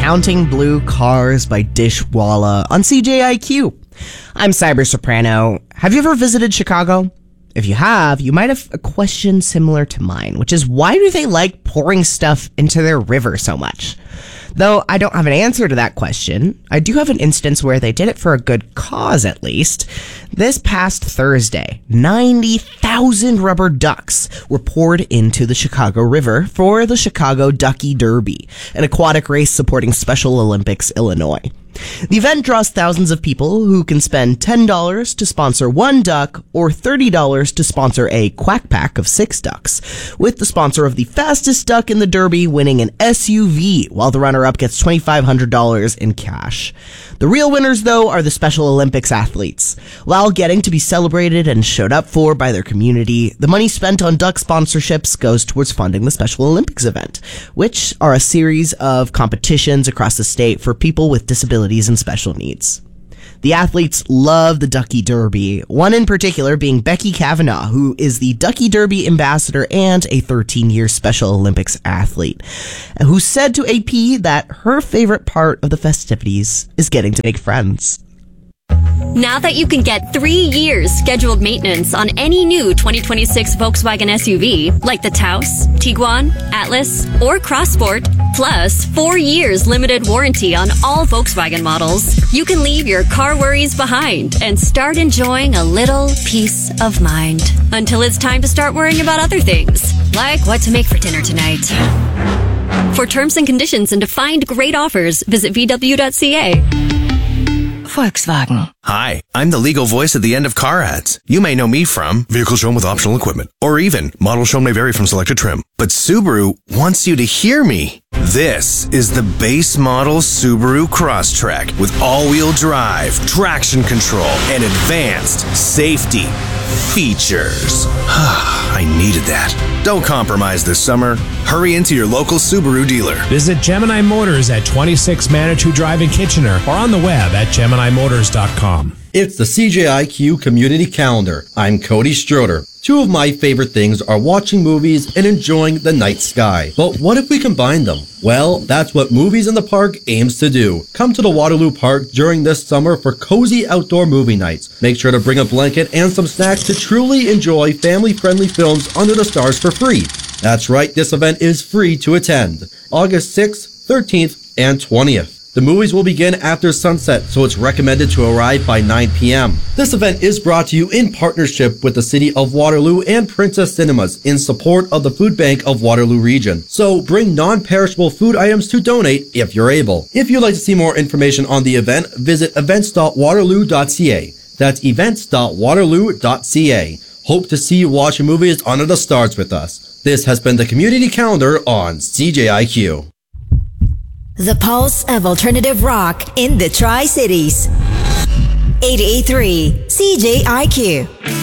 Counting Blue Cars by Dishwalla on CJIQ. I'm Cyber Soprano. Have you ever visited Chicago? If you have, you might have a question similar to mine, which is why do they like pouring stuff into their river so much? Though I don't have an answer to that question, I do have an instance where they did it for a good cause, at least. This past Thursday, 90,000 rubber ducks were poured into the Chicago River for the Chicago Ducky Derby, an aquatic race supporting Special Olympics Illinois. The event draws thousands of people who can spend $10 to sponsor one duck or $30 to sponsor a quack pack of 6 ducks, with the sponsor of the fastest duck in the Derby winning an SUV, while the runner-up gets $2,500 in cash. The real winners, though, are the Special Olympics athletes. While getting to be celebrated and showed up for by their community, the money spent on duck sponsorships goes towards funding the Special Olympics event, which are a series of competitions across the state for people with disabilities and special needs. The athletes love the Ducky Derby, one in particular being Becky Kavanaugh, who is the Ducky Derby ambassador and a 13-year Special Olympics athlete, who said to AP that her favorite part of the festivities is getting to make friends. Now that you can get 3 years scheduled maintenance on any new 2026 Volkswagen SUV, like the Taos, Tiguan, Atlas, or Crossport, plus 4 years limited warranty on all Volkswagen models, you can leave your car worries behind and start enjoying a little peace of mind. Until it's time to start worrying about other things, like what to make for dinner tonight. For terms and conditions and to find great offers, visit VW.ca. Volkswagen. Hi, I'm the legal voice at the end of car ads. You may know me from vehicle shown with optional equipment, or even model shown may vary from selected trim. But Subaru wants you to hear me. This is the base model Subaru Crosstrek with all-wheel drive, traction control, and advanced safety features. I needed that. Don't compromise this summer. Hurry into your local Subaru dealer. Visit Gemini Motors at 26 Manitou Drive in Kitchener or on the web at GeminiMotors.com. It's the CJIQ Community Calendar. I'm Cody Stroder. 2 of my favorite things are watching movies and enjoying the night sky. But what if we combine them? Well, that's what Movies in the Park aims to do. Come to the Waterloo Park during this summer for cozy outdoor movie nights. Make sure to bring a blanket and some snacks to truly enjoy family-friendly films under the stars for free. That's right, this event is free to attend. August 6th, 13th, and 20th. The movies will begin after sunset, so it's recommended to arrive by 9 p.m. This event is brought to you in partnership with the City of Waterloo and Princess Cinemas in support of the Food Bank of Waterloo Region. So bring non-perishable food items to donate if you're able. If you'd like to see more information on the event, visit events.waterloo.ca. That's events.waterloo.ca. Hope to see you watching movies under the stars with us. This has been the Community Calendar on CJIQ. The pulse of alternative rock in the Tri-Cities. 88.3 CJIQ.